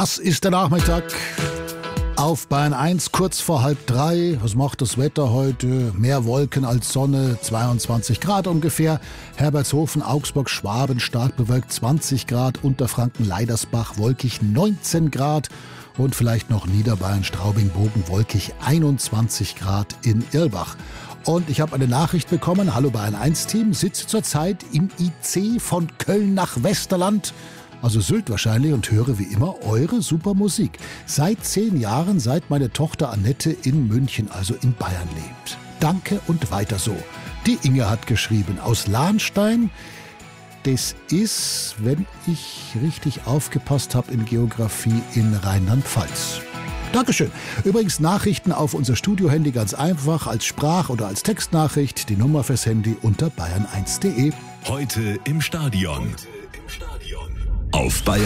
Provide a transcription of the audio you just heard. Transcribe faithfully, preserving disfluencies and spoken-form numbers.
Das ist der Nachmittag auf Bayern eins, kurz vor halb drei. Was macht das Wetter heute? Mehr Wolken als Sonne, zweiundzwanzig Grad ungefähr. Herbertshofen, Augsburg, Schwaben stark bewölkt, zwanzig Grad. Unterfranken, Leidersbach, wolkig, neunzehn Grad. Und vielleicht noch Niederbayern, Straubing, Bogen, wolkig, einundzwanzig Grad in Irlbach. Und ich habe eine Nachricht bekommen. Hallo Bayern eins Team, sitze zurzeit im I C von Köln nach Westerland, also Sylt wahrscheinlich, und höre wie immer eure super Musik. Seit zehn Jahren, seit meine Tochter Annette in München, also in Bayern, lebt. Danke und weiter so. Die Inge hat geschrieben, aus Lahnstein. Das ist, wenn ich richtig aufgepasst habe in Geografie, in Rheinland-Pfalz. Dankeschön. Übrigens Nachrichten auf unser Studiohandy ganz einfach, als Sprach- oder als Textnachricht. Die Nummer fürs Handy unter bayern eins punkt de. Heute im Stadion. Heute im Stadion. Auf Bayern